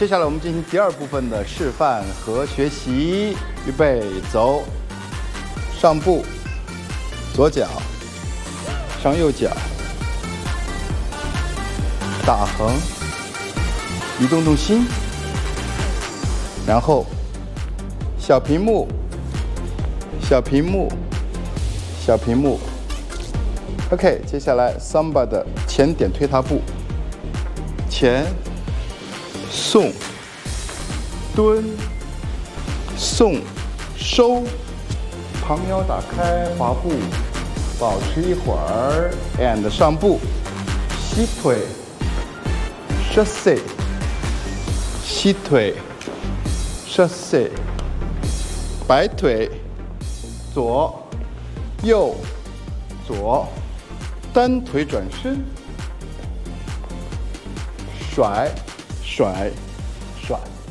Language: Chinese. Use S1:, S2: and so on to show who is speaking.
S1: 接下来我们进行第2部分的示范和学习。预备，走。上步，左脚，上右脚，打横，移动重心，然后小屏幕，小屏幕，小屏幕。OK， 接下来 Samba 的前点推踏步，前。 送，蹲，送，收，旁腰打开，滑步，保持一会儿 ，and 上步，膝腿 ，chassé， 膝腿 ，chassé， 摆腿，左，右，左，单腿转身，甩。 甩，甩。